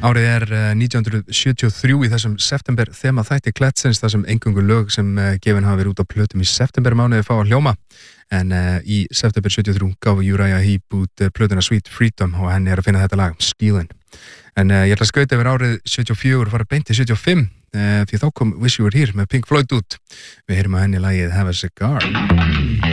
Árið 1973 í þessum september þema þætti Kletsins, þar sem eingöngu lög sem gefin hafa verið út á plötum í septembermánuði fá að hljóma. En í september 73 gaf Uriah Heep út plötuna Sweet Freedom og henni að finna þetta lag, Skílin. En ég ætla að skauta yfir árið 74 og fara beint til 75, því þá kom Wish You Were Here með Pink Floyd út. Við heyrum að henni lagið Have a Cigar.